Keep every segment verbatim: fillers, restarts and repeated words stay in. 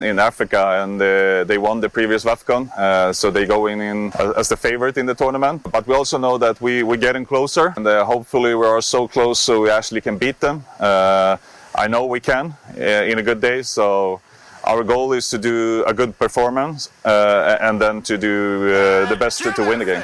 in Africa, and uh, they won the previous WAFCON, uh, so they go in, in as the favorite in the tournament. But we also know that we, we're getting closer, and uh, hopefully we are so close so we actually can beat them. Uh, I know we can uh, in a good day, so our goal is to do a good performance uh, and then to do uh, the best to, to win the game.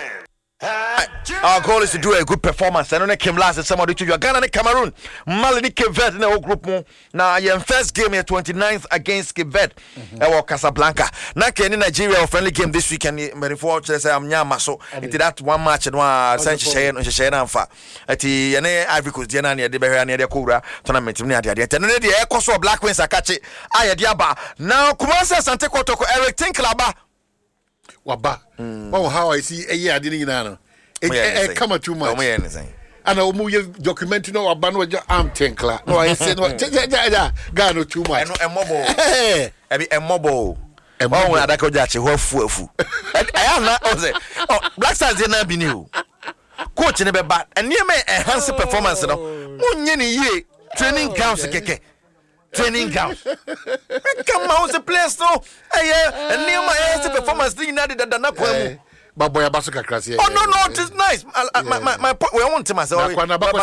Our goal is to do a good performance. I don't know Kim last somebody to you. Ghana and Cameroon. Mali ni Cape Verde in the group. Now, your first game here, twenty-ninth against Cape Verde. Mm-hmm. Casablanca. Now, Kenny Nigeria friendly game this weekend. Before I say I'm Nyama, so into that one match and one Sanchez and Shayna Fa. At the Ivory Coast, Diana, the Bahrain, the Kura tournament. And the Air Coast Black Wings are catching Ayadiaba. Now, Kumasa Sante Kotoko, Eric Tinklaba. Waba. Mm. Oh, how I see a year I didn't know. It come too much. And I'll move your document no about your arm tinkler. No, I said, Gano too much. A mobile. A mobile. A mobile. I could judge who foo. I am not. Oh, Black Stars did not be new. Coach in a bad and near me a handsome performance. One year training counts a keke. Training ground. Come on, the place no. Eh, and near my ass performance thing that than not. But boy, Abasuka Crassi. Oh no, no, it is nice. My my my point. We want to myself. I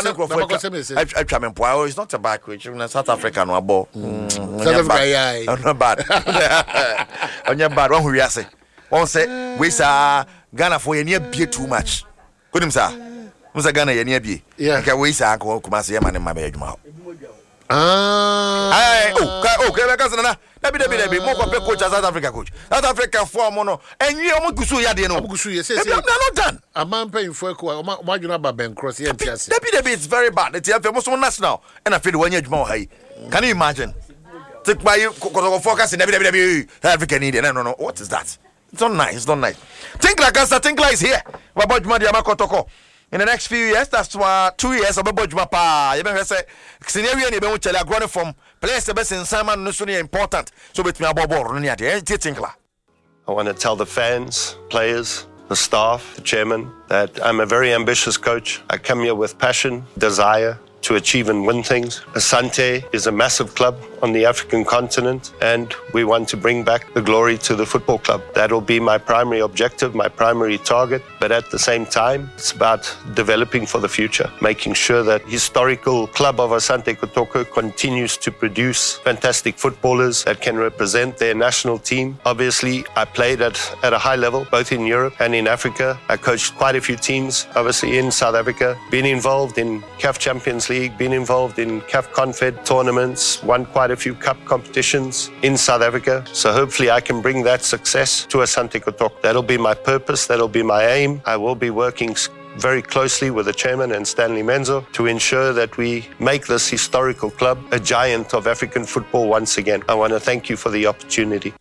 try my point. It's not a back which in South Africa no ball. South Africa, not bad. On your bad one who you say. One say we say Ghana for you near beer too much. Good him sir. Musa Ghana you near beer. Yeah. Okay, we say go come see man in my bedroom. Ah, hey, oh, okay, because na dabi dabi dabi mo ko pe coach South Africa coach. South Africa form no. Enwi o mo gusu ya de no. Gusu ye say say. They are not done. A man pay for ko o ma juna ba Ben Cross here ntiase. Dabi dabi it's very bad. It's a most national. And I feel when you adwuma ha yi. Can you imagine? Take by you ko focus dabi dabi dabi South Africa need. No no no. What is that? It's not nice. It's not nice. Think like us. Think like is here. About juma dia makotoko. In the next few years, that's why two years of Bojuma Pa. You better say, scenario ni be want to grow from players the best in Simon no so important. So between Abobo Runia, I want to tell the fans, players, the staff, the chairman, that I'm a very ambitious coach. I come here with passion, desire to achieve and win things. Asante is a massive club on the African continent, and we want to bring back the glory to the football club. That'll be my primary objective, my primary target. But at the same time, it's about developing for the future, making sure that historical club of Asante Kotoko continues to produce fantastic footballers that can represent their national team. Obviously, I played at, at a high level, both in Europe and in Africa. I coached quite a few teams, obviously in South Africa, been involved in C A F Champions League, been involved in C A F Confed tournaments, won quite a few cup competitions in South Africa. So hopefully I can bring that success to Asante Kotoko. That'll be my purpose, that'll be my aim. I will be working very closely with the chairman and Stanley Menzo to ensure that we make this historical club a giant of African football once again. I want to thank you for the opportunity.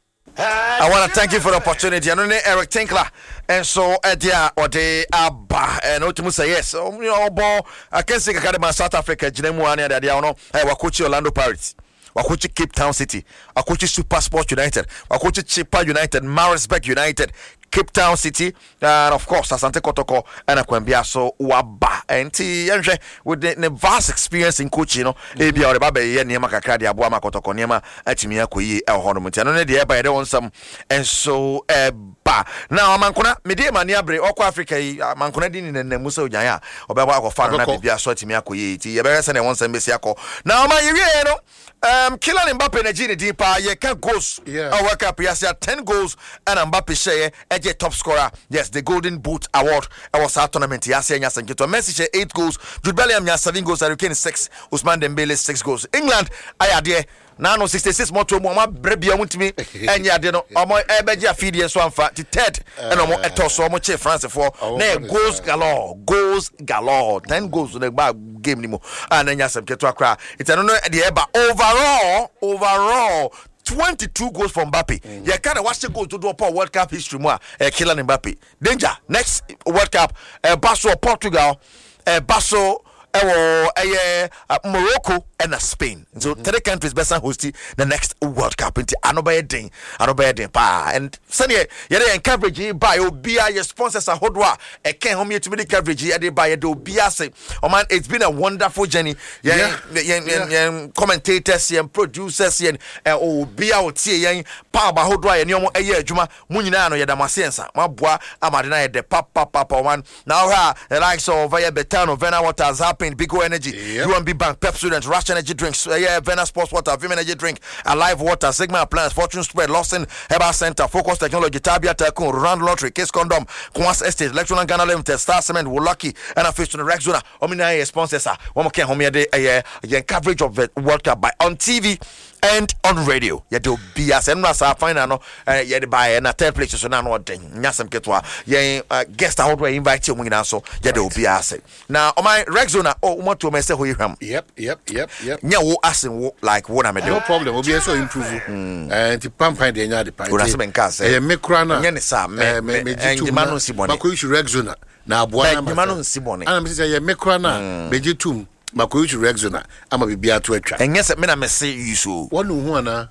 I want to thank you for the opportunity. I know Eric Tinkler, and so Edia or the Abba, and Otimu say yes. So you know, ball. I can say Academy South Africa, Jinemu Ania, that you know, I was Orlando Pirates. Wakuchi Cape Town City, Wakuchi Super Sport United, Wakuchi Chipa United, Marisburg United, Cape Town City, and of course Asante Kotoko and Akwambia so Waba and T with the, the vast experience in coaching, you know, maybe or the baby Niema Kakadi Abuama Kotoko Niema Atimia Kui El Honomuti. I don't know the air, but I don't want some and so uh, ba. Now Mankuna, Media Maniabre, Oko Africa, Mankuna din in the Muso Jaya, or Baba Fan Nabia Sotimia Kui, Yaberes and one Sembesiako. Now my you know. Um, Kylian Mbappe Nigeria deeper, ye can goals. Yeah. I work up yes, ten goals, and Mbappe share a top scorer. Yes, the Golden Boot Award. I was our tournament. Yes, yes, and Messi share eight goals. Jude Bellingham has seven goals. Harry Kane six. Usman Dembele six goals. England, I had there. Nano sixty-six more to Mama Brebia want me, and ya did not. Omo Ebeja feed and swam fat to Ted, and Omo Eto so much France for. Nay, goals galore, goals galore, ten goals in the bag game anymore. And then Yasam Ketua cry. It's another at the air, but overall, overall. twenty-two goals from Mbappe. Mm. You can't watch the goal to do a World Cup history more. Uh, Kylian Mbappe. Danger. Next World Cup, uh, Basso Portugal, uh, Basso ɛwɔ ɛyɛ Morocco and Spain. So three countries best host the next World Cup. Nti anobɛyɛ den, anobɛyɛ den pa. And sɛnea yɛde yɛn coverage by obia yɛ sponsors ahodwa ɛkɛn hom yɛtumi de coverage yɛde by yɛde obia se. Oh man, it's been a wonderful journey. Yɛn yɛn yɛn commentators, yɛn producers, yɛn obia otie yɛn pa ba ahodwa yɛn ɔmo ɛyɛ adwuma. Mu nyinaa no yɛda masiensa. Maboa amade na yɛde pa pa pa pa one. Now ha the likes of Via Betano, Vena Water, Zapping, Bigo Energy, yep. U M B Bank, Pep Students, Rush Energy Drinks, uh, yeah, Vena Sports Water, Vim Energy Drink, Alive Water, Sigma Appliance, Fortune Spread, Lawson, Heba Center, Focus Technology, Tabia Tycoon, Round Lottery, Case Condom, Kwas Estate, Electron Ghana Limited, Star Cement, Wolucky, and a fish to the Rexona, Omina sponsors, one more can home here, a coverage of the World Cup by on T V and on radio. You do be as and as I find no, you buy and a third place so now what thing. Yasam Ketwa, yeah, guest out where invite you when also you do be as now on my Rexona. Oh, what to myself who you ham? Yep, yep, yep, yep. Yeah, who asking like what I'm doing? No problem. We'll be so improve. And the pampa the nya the pint. What has been cast? Eh, me crana. Yeah, sa me me me. And the man on Simone. Makoish Rexona. Now, buona. The man on Simone. And I'm saying, yeah, me crana. Bejitum. Makoish Rexona. I'm a bibia to a track. And yes, me na me say you so. One who na.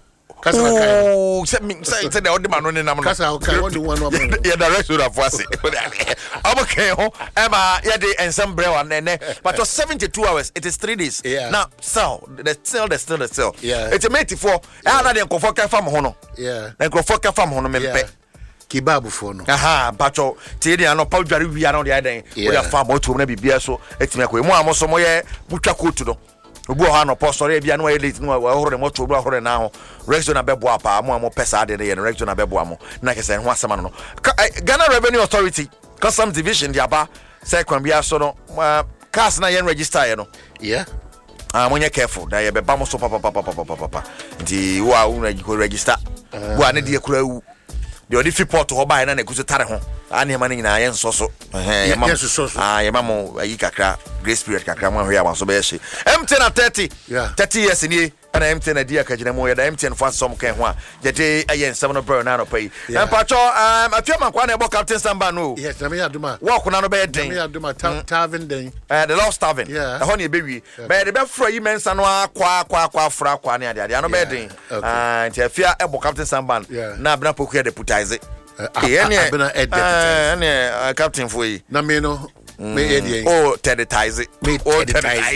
Oh, say me say say the old man on the number. Kasa okay, one one one. Yeah, the rest would have was it. I'm okay, ho. Emma, yeah, the ensemble and then but for seventy-two hours, it is three days. Yeah. Now, so the still the still the still. Yeah. It's a mate for. I had the Kofoka farm hono. Yeah. The Kofoka farm hono me pe. Kibabu for no. Aha, bacho. Tiedi ano powdry we are on the other. We are farm out to na bibia so. Etime ko emu amoso moye butwa kotu do. Obu ha no posture bia no elite no wa hore moto obu hore na ho Rexona bebo apa mo amo pesa de de Rexona bebo amo na kese ho asema no Ghana Revenue Authority Customs Division dia ba say kwan bia so no cars na yen register ye no yeah ah monye careful da ye beba mo so papa papa papa papa nti wa wo register wo ane de kura wu de odi report ho ba na na kuso tare ho ane ma nyina ye nso so eh ma ah ye ma mo ayi kakra grace period kakra mo hwe abaso be hye M ten at thirty yeah thirty years ni ana M ten adi akagina mo ye da M ten for some kan ho a jete ayen seven no bro na no pay and pacho um atuama kwa na e bo captain samba no yes na me aduma walk na no be den me aduma tavern den eh the lost tavern yeah e ho na e be wi be de be fro yi mensa no akwa akwa akwa fra akwa na ade ade no be den ah ntia fia e bo captain samba na bena poku e deputize eh ne bena e deputize eh ne captain for yi na me no me e oh teditize me oh teditize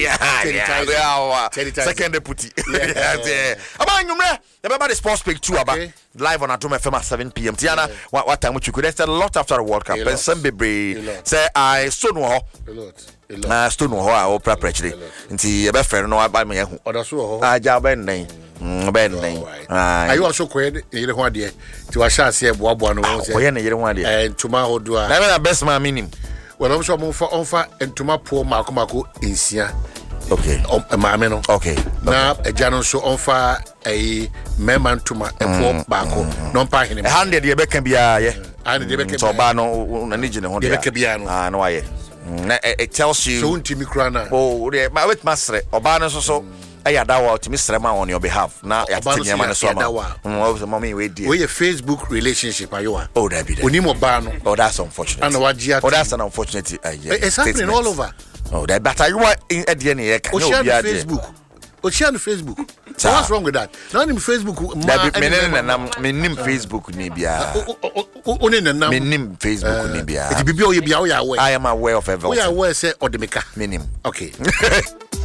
yeah second deputy yeah aba nyumre the baba the sports page two aba live on Atom F M at seven p m Tiana what what time you could there's a lot after the World Cup and some baby say I so no ho a lot na sto no ho a o preparatory nti e be frɛ no aba me hu oda so ho aja ben nen ben nen ah ayo so ko yire ho ade ti wa sha ase boaboa no wo se ko ye ne yire ho ade eh ntuma hodo a na me na best man minim well I'm sure monfa onfa ntuma po mako mako ensia okay maame no okay na agya no so onfa ai mema ntuma epo bako no mpa hene one hundred ye beka bia ye and de beka so ba no na nigine ho de beka bia no ah no aye it tells you so untimi kra na oh de ma wet masre oba no so so aya dawa ultimi srema on your behalf na ya tinya ma no so ma mm mommy we dey we Facebook relationship ayo oh that be that onimo ba no oh that's unfortunate and wagia oh that's an unfortunate uh, yeah, it's happening all over oh that but you want in at the end here can no be Facebook o share on Facebook so what's wrong with that now on Facebook me na me nim Facebook ni bia o ne na me nim Facebook ni bia it be be o ye bia o ya aware I am aware of everything we are aware say odemeka me nim okay